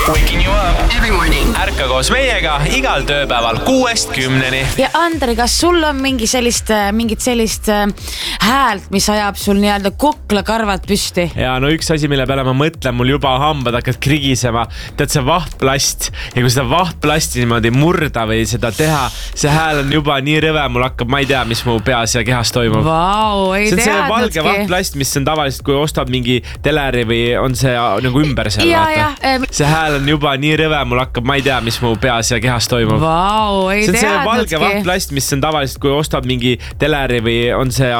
Waking you up every morning. Ärka koos meiega igal tööpäeval 6-10. Ja Andri, kas sul on mingit sellist häält, mis ajab sul nii-öelda kuklakarvad püsti? Ja no üks asi, mille peale ma mõtlen, mul juba hambad hakkad krigisema. Tead see vahtplast ja kui seda vahtplasti niimoodi murda või seda teha, see hääl on juba nii rõve, mul hakkab, ma ei tea, mis mu peas ja kehas toimub. Vau, ei see on see valge teadnudki. vahtplast, mis on tavaliselt, kui ostad mingi teleri või on see nagu ümber seal. See hääl on juba nii rõve, mul hakkab, ma ei tea, mis mu peas ja kehas toimub. Vau, ei see on see valge teadnudki. vahtplast, mis on tavaliselt, kui ostad mingi teleri või on see